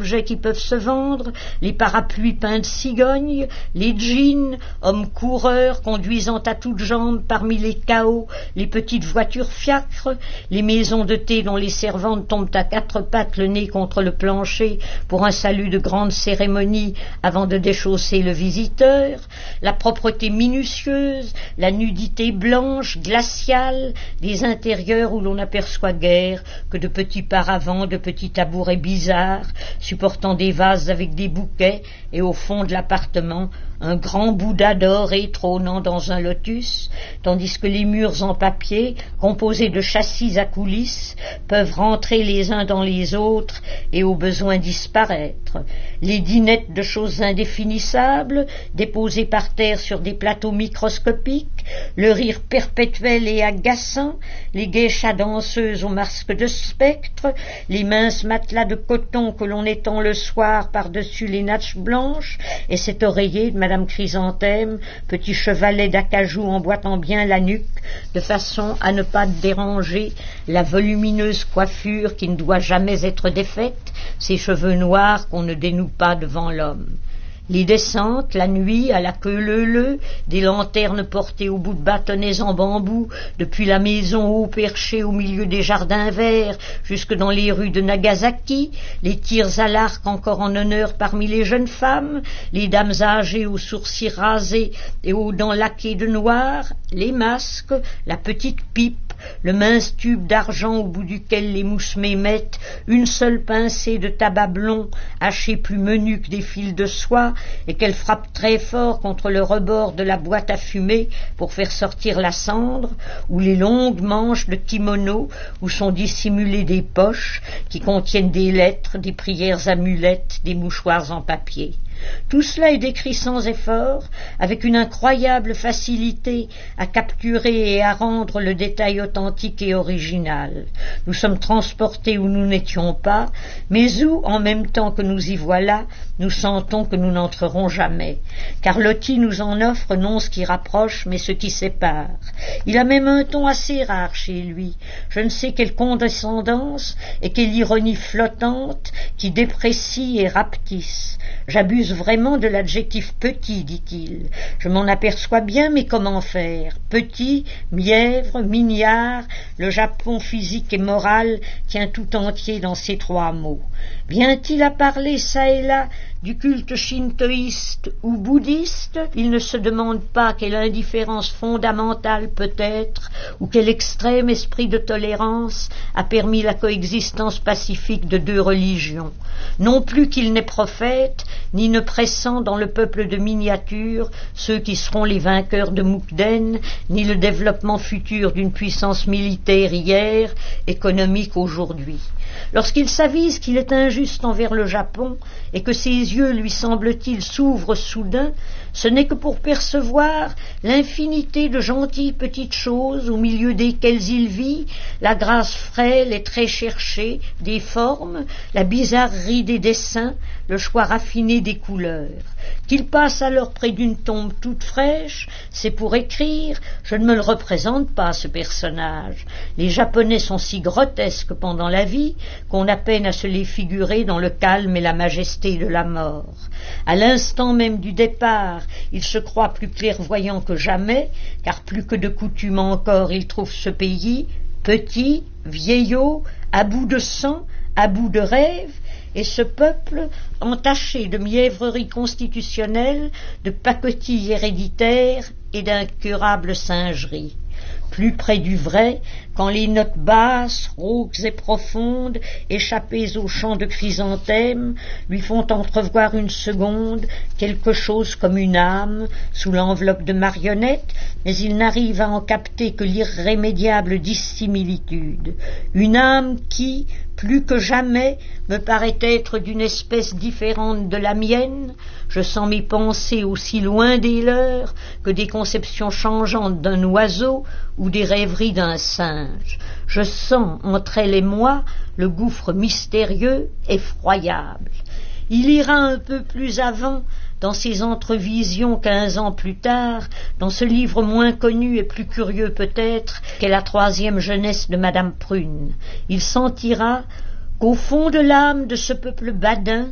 objets qui peuvent se vendre, les parapluies peints de cigogne, les jeans, hommes coureurs conduisant à toutes jambes parmi les chaos, les petites voitures fiacres, les maisons de thé dont les servantes tombent à quatre pattes le nez contre le plancher pour un salut de grande cérémonie avant de déchausser le visiteur, la propreté minutieuse, la nudité blanche, glaciale, des intérieurs où l'on n'aperçoit guère que de petits paravents, de petits tabourets bizarres, supportant des vases avec des bouquets, et au fond de l'appartement, un grand Bouddha doré trônant dans un lotus, tandis que les murs en papier, composés de châssis à coulisses, peuvent rentrer les uns dans les autres et au besoin disparaître. Les dinettes de choses indéfinissables, déposées par terre sur des plateaux microscopiques, le rire perpétuel et agaçant, les geishas danseuses aux masques de spectre, les minces matelas de coton que l'on étend le soir par-dessus les nattes blanches, et cet oreiller de Madame Chrysanthème, petit chevalet d'acajou emboîtant bien la nuque, de façon à ne pas déranger la volumineuse coiffure qui ne doit jamais être défaite, ces cheveux noirs qu'on ne dénoue pas devant l'homme. Les descentes, la nuit, à la queue leu-leu, des lanternes portées au bout de bâtonnets en bambou, depuis la maison haut perchée au milieu des jardins verts, jusque dans les rues de Nagasaki, les tirs à l'arc encore en honneur parmi les jeunes femmes, les dames âgées aux sourcils rasés et aux dents laquées de noir, les masques, la petite pipe, le mince tube d'argent au bout duquel les moussemets mettent une seule pincée de tabac blond, haché plus menu que des fils de soie, et qu'elle frappe très fort contre le rebord de la boîte à fumer pour faire sortir la cendre, ou les longues manches de kimono où sont dissimulées des poches qui contiennent des lettres, des prières amulettes, des mouchoirs en papier. Tout cela est décrit sans effort, avec une incroyable facilité à capturer et à rendre le détail authentique et original. Nous sommes transportés où nous n'étions pas, mais où, en même temps que nous y voilà, nous sentons que nous n'entrerons jamais. Car Loti nous en offre non ce qui rapproche, mais ce qui sépare. Il a même un ton assez rare chez lui, je ne sais quelle condescendance et quelle ironie flottante qui déprécie et rapetisse. J'abuse vraiment de l'adjectif petit, dit-il. Je m'en aperçois bien, mais comment faire? Petit, mièvre, mignard, le Japon physique et moral tient tout entier dans ces trois mots. Vient-il à parler çà et là du culte shintoïste ou bouddhiste? Il ne se demande pas quelle indifférence fondamentale peut-être, ou quel extrême esprit de tolérance a permis la coexistence pacifique de deux religions. Non plus qu'il n'est prophète, ni ne pressent dans le peuple de miniature ceux qui seront les vainqueurs de Mukden, ni le développement futur d'une puissance militaire hier, économique aujourd'hui. Lorsqu'il s'avise qu'il est injuste envers le Japon et que ses yeux, lui semble-t-il, s'ouvrent soudain, ce n'est que pour percevoir l'infinité de gentilles petites choses au milieu desquelles il vit, la grâce frêle et très cherchée des formes, la bizarrerie des dessins, le choix raffiné des couleurs. Qu'il passe alors près d'une tombe toute fraîche, c'est pour écrire « Je ne me le représente pas, ce personnage ». Les Japonais sont si grotesques pendant la vie qu'on a peine à se les figurer dans le calme et la majesté de la mort. À l'instant même du départ, il se croit plus clairvoyant que jamais, car plus que de coutume encore il trouve ce pays, petit, vieillot, à bout de sang, à bout de rêve, et ce peuple entaché de mièvrerie constitutionnelle, de pacotille héréditaire et d'incurable singerie. Plus près du vrai, quand les notes basses, rauques et profondes, échappées au chant de chrysanthème, lui font entrevoir une seconde quelque chose comme une âme sous l'enveloppe de marionnette, mais il n'arrive à en capter que l'irrémédiable dissimilitude. Une âme qui, plus que jamais, me paraît être d'une espèce différente de la mienne. Je sens mes pensées aussi loin des leurs que des conceptions changeantes d'un oiseau ou des rêveries d'un singe. Je sens entre elle et moi le gouffre mystérieux, effroyable. Il ira un peu plus avant, dans ses entrevisions 15 ans plus tard, dans ce livre moins connu et plus curieux peut-être qu'est la troisième jeunesse de Madame Prune. Il sentira qu'au fond de l'âme de ce peuple badin,